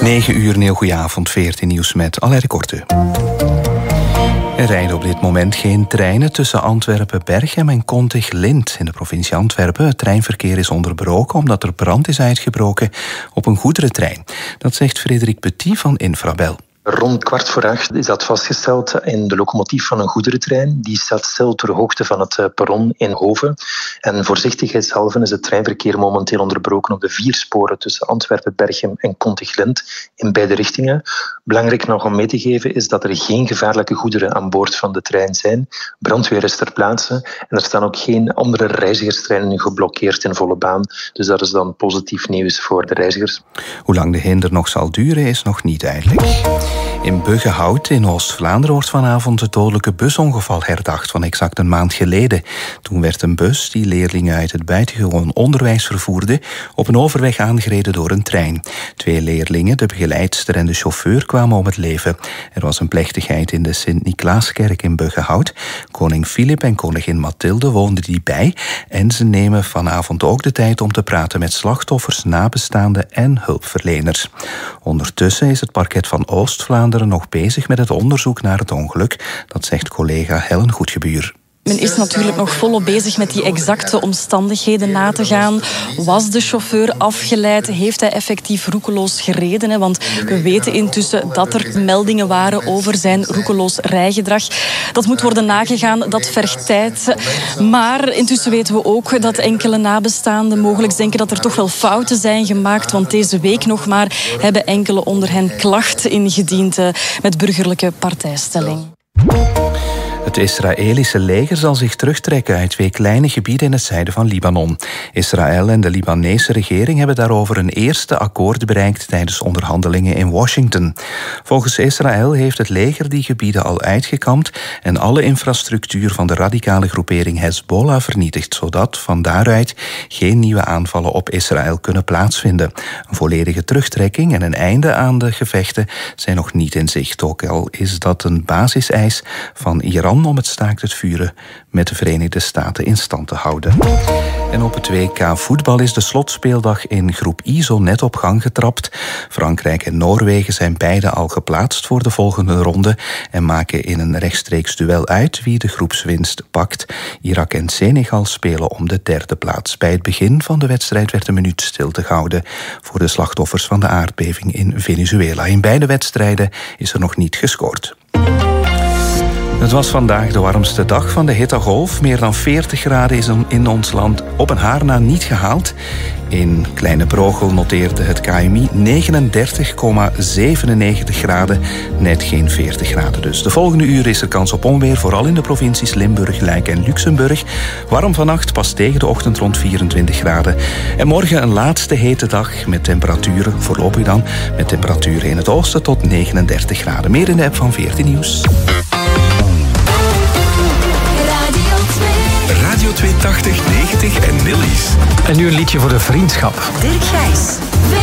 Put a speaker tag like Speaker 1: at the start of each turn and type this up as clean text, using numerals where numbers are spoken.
Speaker 1: 9 uur, een heel goede avond, 14 nieuws met Alain Korte. Er rijden op dit moment geen treinen tussen Antwerpen, Berchem en Contig-Lint in de provincie Antwerpen. Het treinverkeer is onderbroken omdat er brand is uitgebroken op een goederentrein. Dat zegt Frederik Petit van Infrabel.
Speaker 2: Rond 7:15 is dat vastgesteld in de locomotief van een goederentrein. Die staat stil ter hoogte van het perron in Hoven. En voorzichtigheidshalve is het treinverkeer momenteel onderbroken op de 4 sporen tussen Antwerpen, Berchem en Contig-Lint in beide richtingen. Belangrijk nog om mee te geven is dat er geen gevaarlijke goederen aan boord van de trein zijn. Brandweer is ter plaatse en er staan ook geen andere reizigerstreinen geblokkeerd in volle baan. Dus dat is dan positief nieuws voor de reizigers.
Speaker 1: Hoe lang de hinder nog zal duren is nog niet duidelijk. In Buggenhout in Oost-Vlaanderen wordt vanavond het dodelijke busongeval herdacht van exact een maand geleden. Toen werd een bus die leerlingen uit het buitengewoon onderwijs vervoerde op een overweg aangereden door een trein. 2 leerlingen, de begeleidster en de chauffeur, kwamen om het leven. Er was een plechtigheid in de Sint-Niklaaskerk in Buggenhout. Koning Filip en koningin Mathilde woonden die bij en ze nemen vanavond ook de tijd om te praten met slachtoffers, nabestaanden en hulpverleners. Ondertussen is het parket van Oost-Vlaanderen nog bezig met het onderzoek naar het ongeluk. Dat zegt collega Helen Goedgebuur.
Speaker 3: Men is natuurlijk nog volop bezig met die exacte omstandigheden na te gaan. Was de chauffeur afgeleid? Heeft hij effectief roekeloos gereden? Want we weten intussen dat er meldingen waren over zijn roekeloos rijgedrag. Dat moet worden nagegaan, dat vergt tijd. Maar intussen weten we ook dat enkele nabestaanden mogelijk denken dat er toch wel fouten zijn gemaakt. Want deze week nog maar hebben enkele onder hen klachten ingediend met burgerlijke partijstelling.
Speaker 1: Het Israëlische leger zal zich terugtrekken uit 2 kleine gebieden in het zuiden van Libanon. Israël en de Libanese regering hebben daarover een eerste akkoord bereikt tijdens onderhandelingen in Washington. Volgens Israël heeft het leger die gebieden al uitgekampt en alle infrastructuur van de radicale groepering Hezbollah vernietigd, zodat van daaruit geen nieuwe aanvallen op Israël kunnen plaatsvinden. Een volledige terugtrekking en een einde aan de gevechten zijn nog niet in zicht, ook al is dat een basiseis van Iran om het staakt het vuren met de Verenigde Staten in stand te houden. En op het WK voetbal is de slotspeeldag in groep I zo net op gang getrapt. Frankrijk en Noorwegen zijn beide al geplaatst voor de volgende ronde en maken in een rechtstreeks duel uit wie de groepswinst pakt. Irak en Senegal spelen om de 3e plaats. Bij het begin van de wedstrijd werd een minuut stilte gehouden voor de slachtoffers van de aardbeving in Venezuela. In beide wedstrijden is er nog niet gescoord. Het was vandaag de warmste dag van de hittegolf. Meer dan 40 graden is in ons land op een haar na niet gehaald. In Kleine Brogel noteerde het KMI 39,97 graden. Net geen 40 graden dus. De volgende uren is er kans op onweer, vooral in de provincies Limburg, Luik en Luxemburg. Warm vannacht, pas tegen de ochtend rond 24 graden. En morgen een laatste hete dag met temperaturen, voorlopig dan, met temperaturen in het oosten tot 39 graden. Meer in de app van 14 Nieuws.
Speaker 4: Radio 280, 90 en Nillies.
Speaker 5: En nu een liedje voor de vriendschap.
Speaker 6: Dirk Gijs.